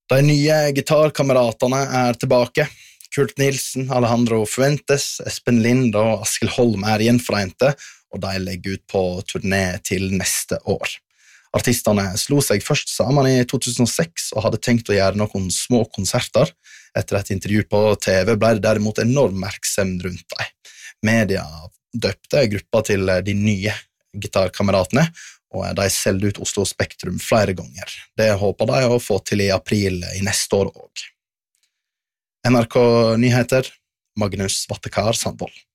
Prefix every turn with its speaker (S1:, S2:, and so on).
S1: De nye gitarkameratene tilbake. Kurt Nilsen, Alejandro Fuentes, Espen Lind og Askild Holm gjenforente, og de legger ut på turné til neste år. Artistene slo seg først sammen i 2006 og hadde tenkt å gjøre noen små konserter. Etter et intervju på TV ble det derimot enorm merksemd rundt dem. Media døpte gruppa til de nye gitarkameratene, og de selgte ut Oslo Spektrum flere ganger. Det håper de å få til i april i neste år også. NRK Nyheter, Magnus Vattekar Sandvold.